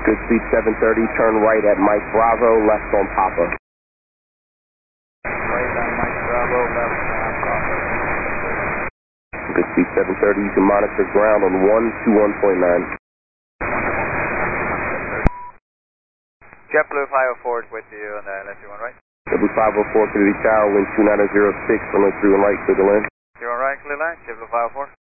Good speed 730, turn right at Mike Bravo, left on Papa. Right on Mike Bravo, left on Papa. Good speed 730, you can monitor ground on 121.9. JetBlue 504 is with you on the LS31 right. JetBlue 504, Kennedy Tower, wind 2906, runway 31 right, clear the land. 31 right, clear line, JetBlue 504.